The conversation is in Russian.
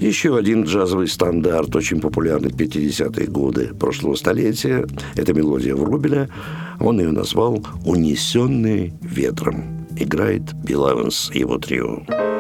Еще один джазовый стандарт, очень популярный в 50-е годы прошлого столетия. Это мелодия Врубеля. Он ее назвал «Унесенный ветром». Играет Билл Эванс и его трио.